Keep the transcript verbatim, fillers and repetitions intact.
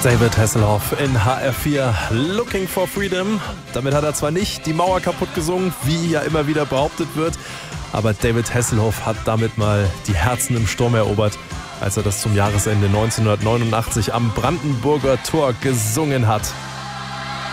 David Hasselhoff in H R vier, Looking for Freedom. Damit hat er zwar nicht die Mauer kaputt gesungen, wie ja immer wieder behauptet wird, aber David Hasselhoff hat damit mal die Herzen im Sturm erobert, als er das zum Jahresende neunzehnhundertneunundachtzig am Brandenburger Tor gesungen hat.